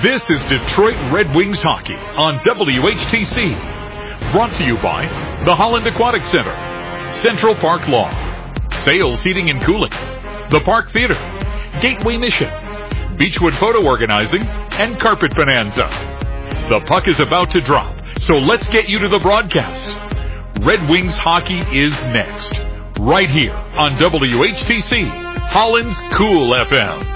This is Detroit Red Wings hockey on WHTC. Brought to you by the Holland Aquatic Center, Central Park Law, Sales Heating and Cooling, the Park Theater, Gateway Mission, Beechwood Photo Organizing, and Carpet Bonanza. The puck is about to drop, so let's get you to the broadcast. Red Wings hockey is next, right here on WHTC, Holland's Cool FM.